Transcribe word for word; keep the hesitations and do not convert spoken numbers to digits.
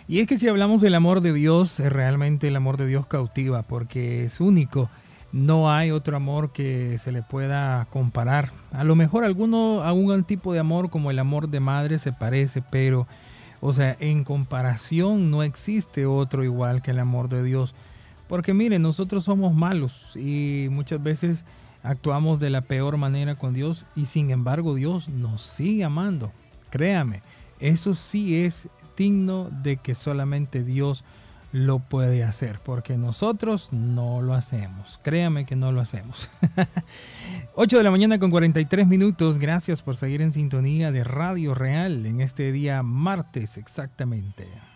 Y es que si hablamos del amor de Dios, eh, realmente el amor de Dios cautiva porque es único. No hay otro amor que se le pueda comparar. A lo mejor alguno, algún tipo de amor como el amor de madre se parece, pero, o sea, en comparación no existe otro igual que el amor de Dios. Porque miren, nosotros somos malos y muchas veces actuamos de la peor manera con Dios y sin embargo Dios nos sigue amando. Créame, eso sí es digno de que solamente Dios lo puede hacer, porque nosotros no lo hacemos. Créame que no lo hacemos. ocho de la mañana con cuarenta y tres minutos. Gracias por seguir en sintonía de Radio Real en este día martes exactamente.